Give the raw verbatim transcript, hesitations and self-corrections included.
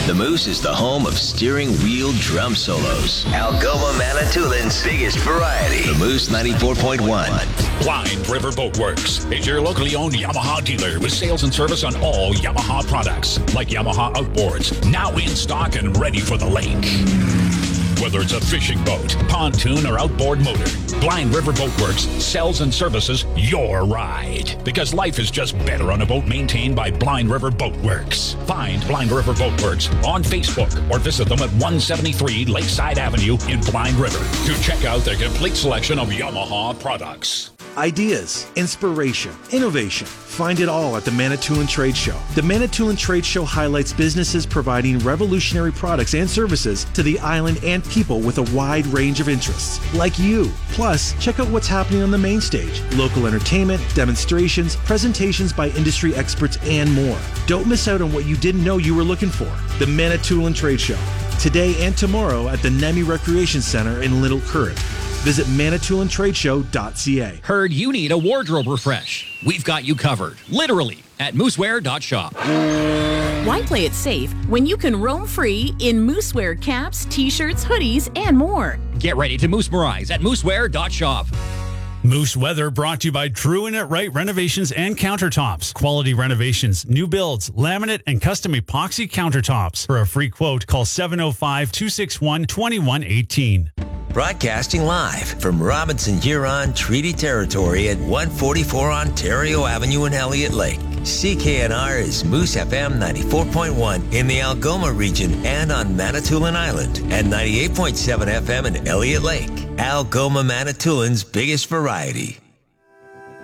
The Moose is the home of steering wheel drum solos. Algoma Manitoulин's biggest variety. The Moose ninety-four point one. Blind River Boat Works is your locally owned Yamaha dealer with sales and service on all Yamaha products, like Yamaha outboards, now in stock and ready for the lake. Whether it's a fishing boat, pontoon, or outboard motor, Blind River Boat Works sells and services your ride. Because life is just better on a boat maintained by Blind River Boat Works. Find Blind River Boat Works on Facebook or visit them at one seventy-three Lakeside Avenue in Blind River to check out their complete selection of Yamaha products. Ideas, inspiration, innovation. Find it all at the Manitoulin Trade Show. The Manitoulin Trade Show highlights businesses providing revolutionary products and services to the island and people with a wide range of interests, like you. Plus, check out what's happening on the main stage. Local entertainment, demonstrations, presentations by industry experts, and more. Don't miss out on what you didn't know you were looking for. The Manitoulin Trade Show. Today and tomorrow at the Nemi Recreation Center in Little Current. Visit manitoulin trade show dot c a. Heard you need a wardrobe refresh. We've got you covered, literally, at moosewear dot shop. Why play it safe when you can roam free in Moosewear caps, t-shirts, hoodies, and more? Get ready to moosmerize at moosewear dot shop. Moose Weather brought to you by True and It Right Renovations and Countertops. Quality renovations, new builds, laminate, and custom epoxy countertops. For a free quote, call seven oh five, two six one, two one one eight. Broadcasting live from Robinson Huron Treaty Territory at one forty-four Ontario Avenue in Elliott Lake. C K N R is Moose F M ninety-four point one in the Algoma region and on Manitoulin Island, and ninety-eight point seven F M in Elliott Lake. Algoma Manitoulin's biggest variety.